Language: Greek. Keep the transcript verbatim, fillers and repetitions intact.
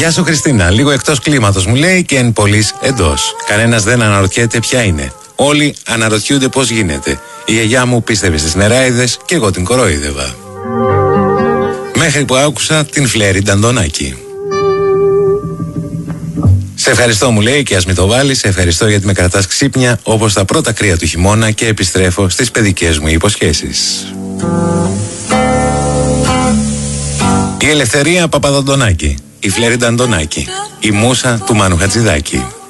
Γεια σου Χριστίνα, λίγο εκτός κλίματος μου λέει και εν πολλής εντός. Κανένας δεν αναρωτιέται ποια είναι. Όλοι αναρωτιούνται πώς γίνεται. Η γιαγιά μου πίστευε στις νεράιδες και εγώ την κορόιδευα. Μέχρι που άκουσα την Φλέριντα Αντωνάκη. Σε ευχαριστώ μου λέει και ας μην το βάλεις. Σε ευχαριστώ γιατί με κρατάς ξύπνια όπως τα πρώτα κρύα του χειμώνα και επιστρέφω στις παιδικές μου υποσχέσεις. Η Ελευθερία Παπαδαντονάκη, η Φλέριντα Αντωνάκη, η Μούσα του Μάνου Χατζηδάκη.